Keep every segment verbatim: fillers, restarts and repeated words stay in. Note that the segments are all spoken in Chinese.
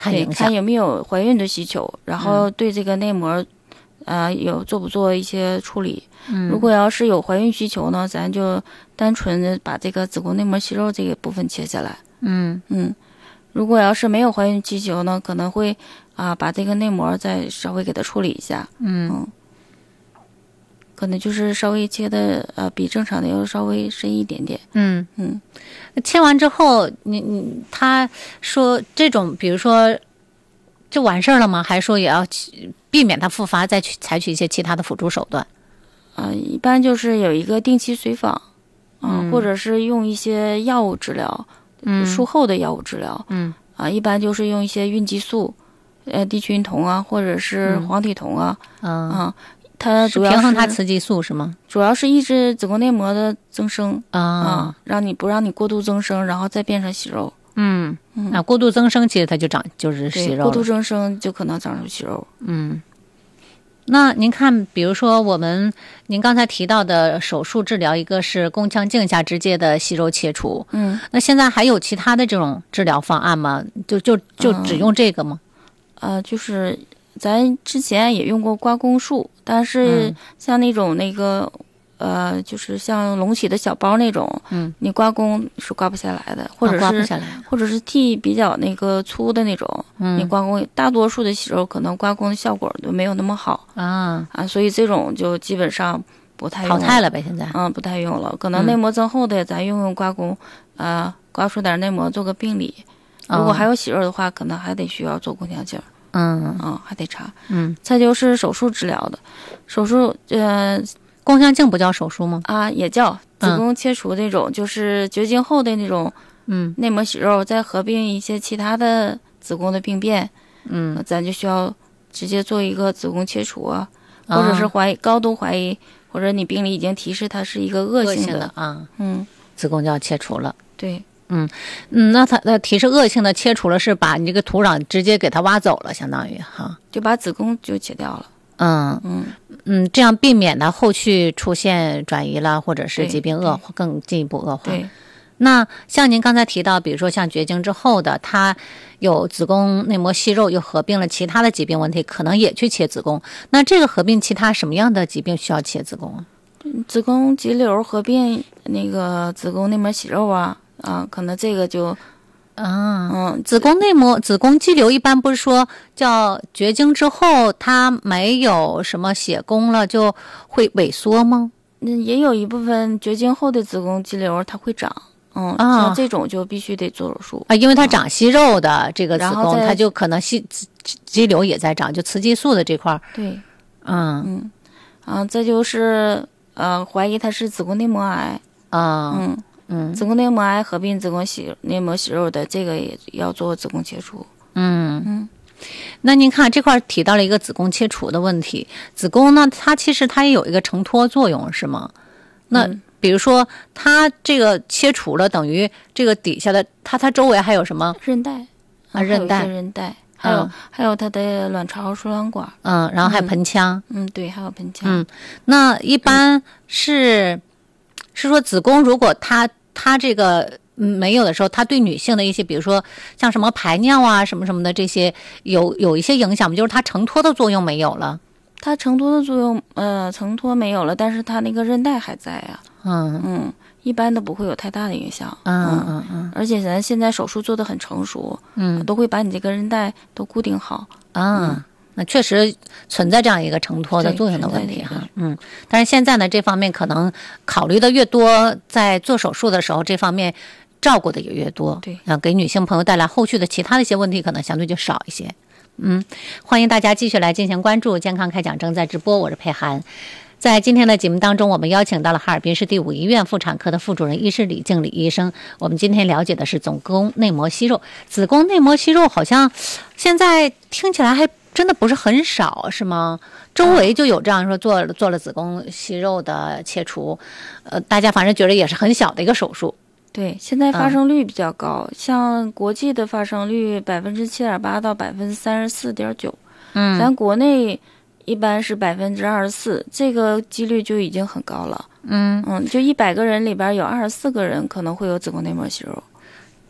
看影响， 看有没有怀孕的需求，然后对这个内膜，嗯、呃，有做不做一些处理。 嗯， 如果要是有怀孕需求呢，咱就单纯的把这个子宫内膜息肉这个部分切下来。 嗯嗯，如果要是没有怀孕需求呢，可能会啊、呃、把这个内膜再稍微给它处理一下。 嗯。 嗯，可能就是稍微切的呃比正常的要稍微深一点点。 嗯嗯， 切完之后，你你他说这种，比如说就完事儿了吗？还是说也要避免它复发，再去采取一些其他的辅助手段？ 啊、呃，一般就是有一个定期随访，啊、呃嗯， 或者是用一些药物治疗， 嗯， 术后的药物治疗， 嗯啊、呃，一般就是用一些孕激素，呃，地区孕酮啊，或者是黄体酮啊， 嗯啊、呃，它主要是平衡它雌激素是吗？ 主要是抑制子宫内膜的增生啊、 呃，让你不让你过度增生，然后再变成息肉。 嗯，那、啊、过度增生其实它就长就是息肉了， 过度增生就可能长出息肉。 嗯。那您看，比如说我们您刚才提到的手术治疗，一个是宫腔镜下直接的息肉切除， 嗯， 那现在还有其他的这种治疗方案吗？就就就只用这个吗？ 嗯、呃，就是咱之前也用过刮宫术，但是像那种那个、嗯、呃，就是像隆起的小包那种， 嗯， 你刮宫是刮不下来的，或者是、 啊、刮不下来， 或者是剃比较那个粗的那种， 嗯， 你刮宫大多数的息肉可能刮宫的效果都没有那么好啊啊，所以这种就基本上不太用了淘汰了呗，现在嗯不太用了，可能内膜增厚的、嗯、咱用用刮宫啊、呃，刮出点内膜做个病理，如果还有息肉的话，哦、可能还得需要做宫腔镜。 嗯嗯，还得查。 嗯， 再就是手术治疗的，手术呃， 宫腔镜不叫手术吗？ 啊，也叫子宫切除那种，嗯、就是绝经后的那种， 嗯， 内膜息肉，再合并一些其他的子宫的病变， 嗯， 咱就需要直接做一个子宫切除啊，或者是怀疑、啊、高度怀疑，或者你病理已经提示它是一个恶性的, 恶性的啊， 嗯， 子宫就要切除了。 对。 嗯嗯，那它的提示恶性的切除了，是把你这个土壤直接给它挖走了，相当于哈， 就把子宫就切掉了。 嗯嗯嗯，这样避免它后续出现转移了，或者是疾病恶化更进一步恶化。 对。 那像您刚才提到，比如说像绝经之后的，它有子宫内膜息肉，又合并了其他的疾病问题，可能也去切子宫。那这个合并其他什么样的疾病需要切子宫？ 子宫肌瘤合并那个子宫内膜息肉啊。啊，可能这个就， 啊，嗯，子宫内膜、子宫肌瘤一般不是说叫绝经之后它没有什么血供了就会萎缩吗？ 嗯，也有一部分绝经后的子宫肌瘤它会长，嗯，啊，像这种就必须得做手术啊，因为它长息肉的这个子宫， 它就可能息肌瘤也在长，就雌激素的这块。 对， 嗯嗯，啊，这就是呃，怀疑它是子宫内膜癌啊， 嗯。 嗯， 子宫内膜癌合并子宫息内膜息肉的，这个也要做子宫切除。 嗯嗯，那您看这块提到了一个子宫切除的问题，子宫呢，它其实它也有一个承托作用，是吗？那、嗯、比如说它这个切除了，等于这个底下的它它周围还有什么韧带啊？韧带、 韧带，还有、嗯、还有它的卵巢输卵管， 嗯，然后还有盆腔， 嗯，对，还有盆腔。 嗯，那一般是、嗯、是说子宫如果它它这个没有的时候，它对女性的一些，比如说像什么排尿啊、什么什么的这些，有有一些影响吗？就是它承托的作用没有了。 它承托的作用，呃，承托没有了，但是它那个韧带还在啊。 嗯嗯，一般都不会有太大的影响。 嗯嗯嗯。 而且咱现在手术做得很成熟， 嗯， 都会把你这个韧带都固定好。 啊。嗯，那确实存在这样一个承托的作用的问题哈，嗯，但是现在呢，这方面可能考虑的越多，在做手术的时候，这方面照顾的也越多， 对， 啊，给女性朋友带来后续的其他的一些问题，可能相对就少一些。嗯，欢迎大家继续来进行关注，健康开讲正在直播，我是佩涵。在今天的节目当中，我们邀请到了哈尔滨市第五医院妇产科的副主任医师李静李医生。我们今天了解的是子宫内膜息肉，子宫内膜息肉好像现在听起来还真的不是很少，是吗？周围就有这样说做做了子宫息肉的切除，呃，大家反正觉得也是很小的一个手术。 对，现在发生率比较高，嗯、像国际的发生率百分之七点八到百分之三十四点九，嗯，咱国内一般是百分之二十四，这个几率就已经很高了。 嗯嗯，就一百个人里边有二十四个人可能会有子宫内膜息肉。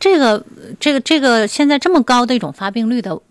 这个这个这个现在这么高的一种发病率的